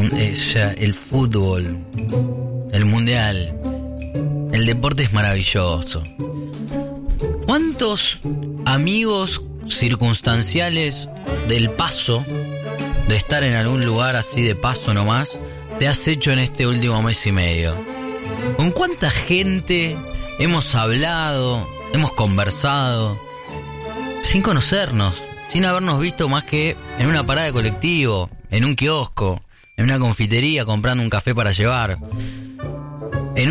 el fútbol, el mundial, el deporte es maravilloso. ¿Cuántos amigos circunstanciales del paso, de estar en algún lugar así de paso nomás, te has hecho en este último mes y medio? ¿Con cuánta gente hemos hablado, hemos conversado, sin conocernos, sin habernos visto más que en una parada de colectivo, en un kiosco, en una confitería comprando un café para llevar, en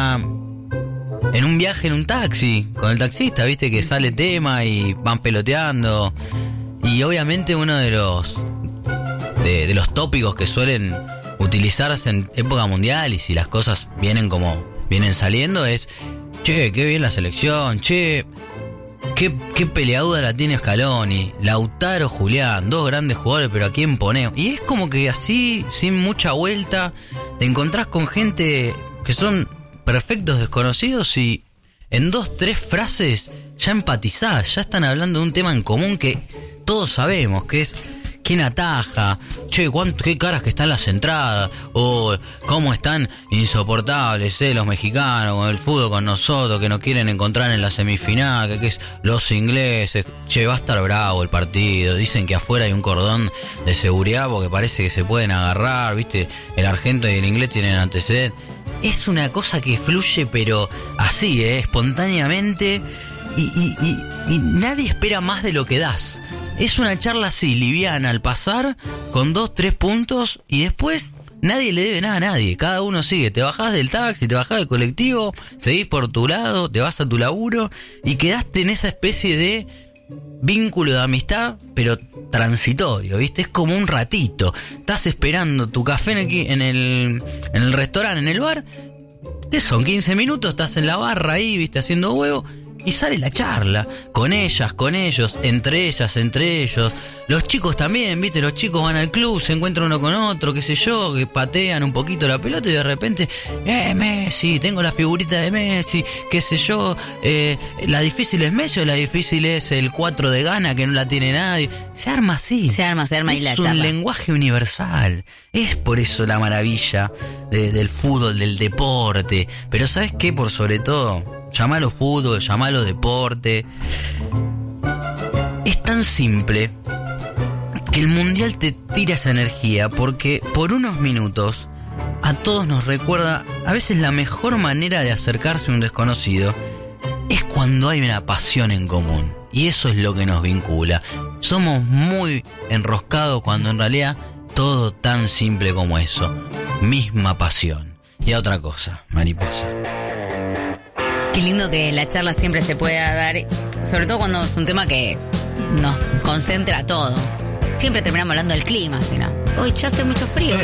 un viaje en un taxi, con el taxista, viste que sale tema y van peloteando? Y obviamente uno de los tópicos que suelen utilizarse en época mundial, y si las cosas vienen como vienen saliendo, es: che, qué bien la selección, che, qué peleaduda la tiene Scaloni, Lautaro, Julián, dos grandes jugadores, pero ¿a quién ponemos? Y es como que así, sin mucha vuelta, te encontrás con gente que son perfectos desconocidos y en 2-3 frases ya empatizás, ya están hablando de un tema en común que todos sabemos, que es quién ataja, che, qué caras que están las entradas, o cómo están insoportables los mexicanos con el fútbol, con nosotros, que nos quieren encontrar en la semifinal, que es los ingleses, che, va a estar bravo el partido, dicen que afuera hay un cordón de seguridad porque parece que se pueden agarrar, viste, el argento y el inglés tienen antecedentes. Es una cosa que fluye pero así, espontáneamente, y nadie espera más de lo que das. Es una charla así, liviana al pasar, con 2-3 puntos, y después nadie le debe nada a nadie. Cada uno sigue, te bajás del taxi, te bajás del colectivo, seguís por tu lado, te vas a tu laburo, y quedaste en esa especie de vínculo de amistad, pero transitorio, ¿viste? Es como un ratito. Estás esperando tu café en el restaurante, en el bar. ¿Qué son? 15 minutos, estás en la barra ahí, ¿viste? Haciendo huevo. Y sale la charla, con ellas, con ellos, entre ellas, entre ellos. Los chicos también, ¿viste? Los chicos van al club, se encuentran uno con otro, qué sé yo, que patean un poquito la pelota y de repente, Messi, tengo la figurita de Messi, qué sé yo, la difícil es Messi o la difícil es el 4 de Ghana que no la tiene nadie. Se arma así. Se arma y la charla. Es un lenguaje universal. Es por eso la maravilla del fútbol, del deporte. Pero ¿sabes qué? Por sobre todo, llamalo fútbol, llamalo deporte. Es tan simple que el mundial te tira esa energía, porque por unos minutos a todos nos recuerda, a veces la mejor manera de acercarse a un desconocido es cuando hay una pasión en común, y eso es lo que nos vincula. Somos muy enroscados cuando en realidad todo tan simple como eso, misma pasión. Y a otra cosa, mariposa. Qué lindo que la charla siempre se pueda dar, sobre todo cuando es un tema que nos concentra a todo. Siempre terminamos hablando del clima, ¿sí, no? Hoy ya hace mucho frío.